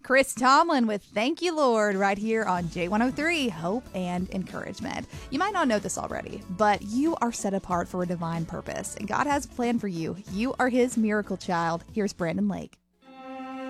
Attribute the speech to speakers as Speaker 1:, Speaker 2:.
Speaker 1: Chris Tomlin with Thank You, Lord, right here on J103, Hope and Encouragement. You might not know this already, but you are set apart for a divine purpose, and God has a plan for you. You are His miracle child. Here's Brandon Lake.